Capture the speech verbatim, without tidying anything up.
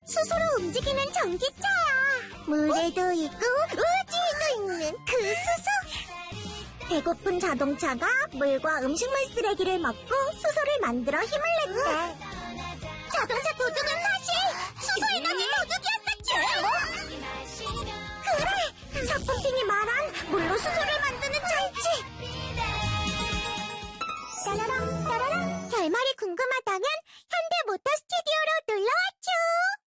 스스로 움직이는 전기차야. 물에도 있고 우주에도 있는 그 수소. 배고픈 자동차가 물과 음식물 쓰레기를 먹고 수소를 만들어 힘을 냈대.